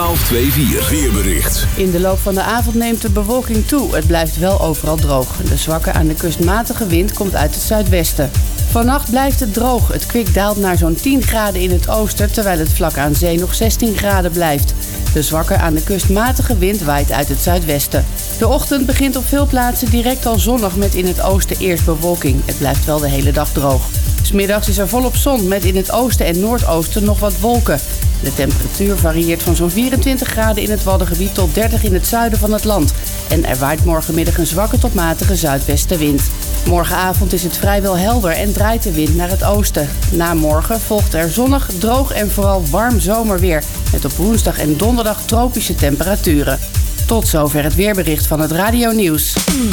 1224 weerbericht. In de loop van de avond neemt de bewolking toe. Het blijft wel overal droog. De zwakke aan de kust matige wind komt uit het zuidwesten. Vannacht blijft het droog. Het kwik daalt naar zo'n 10 graden in het oosten, terwijl het vlak aan zee nog 16 graden blijft. De zwakke aan de kust matige wind waait uit het zuidwesten. De ochtend begint op veel plaatsen direct al zonnig met in het oosten eerst bewolking. Het blijft wel de hele dag droog. 'S Middags is er volop zon met in het oosten en noordoosten nog wat wolken. De temperatuur varieert van zo'n 24 graden in het Waddengebied tot 30 in het zuiden van het land. En er waait morgenmiddag een zwakke tot matige zuidwestenwind. Morgenavond is het vrijwel helder en draait de wind naar het oosten. Na morgen volgt er zonnig, droog en vooral warm zomerweer. Met op woensdag en donderdag tropische temperaturen. Tot zover het weerbericht van het Radio Nieuws.